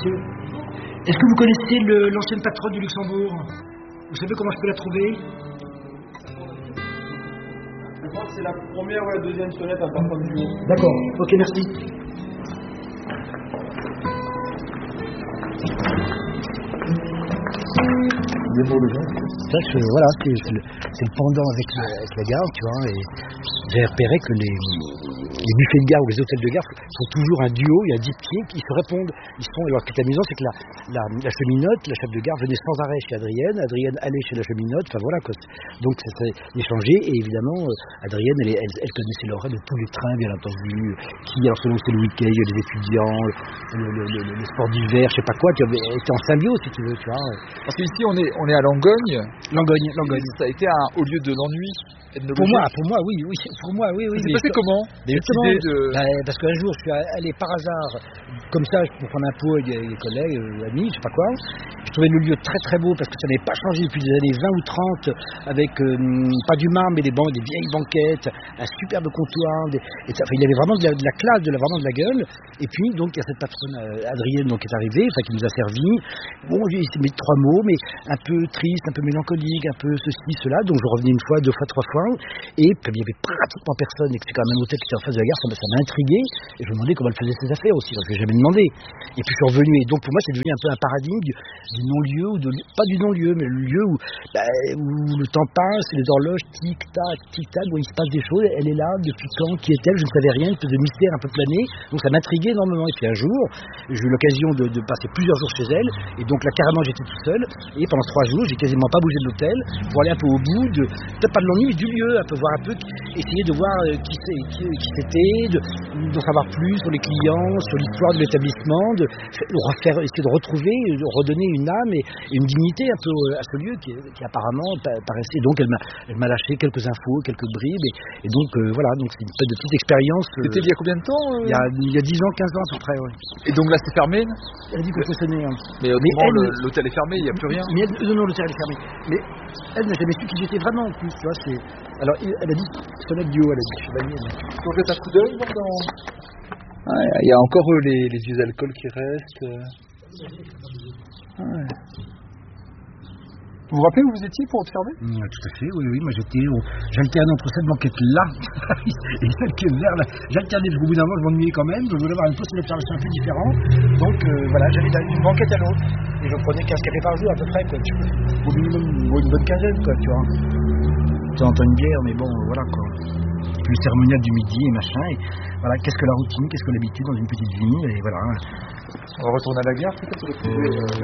monsieur. Est-ce que vous connaissez l'ancienne patronne du Luxembourg? Vous savez comment je peux la trouver? Je crois que c'est la première ou la deuxième sonnette à partir du jour. D'accord, ok, merci. Ça, voilà, c'est le pendant avec la gare, tu vois, et j'ai repéré que les buffets de gare ou les hôtels de gare sont toujours un duo, il y a 10 pieds qui se répondent. Alors, ce qui est amusant, c'est que la cheminote, la chef de gare, venait sans arrêt chez Adrienne allait chez la cheminote, enfin voilà, quoi. Donc ça s'est échangé, et évidemment, Adrienne, elle connaissait l'horaire de tous les trains, bien entendu, alors selon c'est le week-end, il y a les étudiants, le sport d'hiver, je sais pas quoi, elle était en symbiose, si tu veux, tu vois. Parce qu'ici, on est à Langogne. Langogne. Ça a été au lieu de l'ennui. Pour moi, oui. C'est passé comment? Parce qu'un jour, je suis allé par hasard, comme ça, pour prendre un pot avec des collègues, amis, je sais pas quoi. Je trouvais le lieu très très beau parce que ça n'avait pas changé depuis des années 20 ou 30, avec pas du marbre, mais des vieilles banquettes, un superbe comptoir. Il y avait vraiment de la classe, vraiment de la gueule. Et puis, donc, il y a cette patronne Adrienne qui est arrivée, qui nous a servi. Bon, il s'est mis 3 mots, mais un peu triste, un peu mélancolique, un peu ceci, cela. Donc, je revenais 1 fois, 2 fois, 3 fois. Et comme il y avait pratiquement personne et que c'est quand même un hôtel qui était en face de la gare, ça m'a intrigué. Et je me demandais comment elle faisait ses affaires aussi, parce que je n'ai jamais demandé. Et puis je suis revenu. Et donc pour moi, c'est devenu un peu un paradigme du non-lieu, pas du non-lieu, mais le lieu où le temps passe, les horloges tic-tac, où il se passe des choses. Elle est là, depuis quand, qui est-elle? Je ne savais rien, une espèce de mystère un peu plané. Donc ça m'intriguait énormément. Et puis un jour, j'ai eu l'occasion de passer plusieurs jours chez elle. Et donc là, carrément, j'étais tout seul. Et pendant 3 jours, j'ai quasiment pas bougé de l'hôtel pour aller un peu au bout peut-être pas de l'ennui, mais du lieu, un peu voir un peu, essayer de voir qui c'était, d'en savoir plus sur les clients, sur l'histoire de l'établissement, essayer de retrouver, de redonner une âme et une dignité un peu à ce lieu qui apparemment paraissait. Donc elle m'a lâché quelques infos, quelques bribes, et donc voilà, donc c'est une petite expérience. C'était il y a combien de temps il y a 10 ans, 15 ans à peu près, ouais. Et donc là c'est fermé? Elle a dit qu'on fonctionnait. Hein. Mais autrement l'hôtel est fermé, il n'y a plus rien? Non, l'hôtel est fermé. Mais elle n'a jamais su qui j'étais vraiment en plus, tu vois, alors elle a dit sonnette du haut, elle a dit chevalier. Tu rejettes un coup d'œil il y a encore les vieux alcools qui restent. Vous vous rappelez où vous étiez pour observer? Tout à fait, oui. Moi j'alternais entre cette banquette-là et celle qui est vers là. J'alternais parce qu'au bout d'un moment je m'ennuyais quand même, je voulais avoir une poste d'observation un peu différente. Donc voilà, j'allais d'une banquette à l'autre. Et je prenais 15 cafés par jour à peu près, quoi. Au minimum, une bonne quinzaine, quoi, tu vois. De temps en temps une bière, mais bon, voilà, quoi. Le cérémonial du midi et machin. Et voilà, qu'est-ce que la routine, qu'est-ce que l'habitude dans une petite ville, et voilà. On va retourner à la gare peut-être?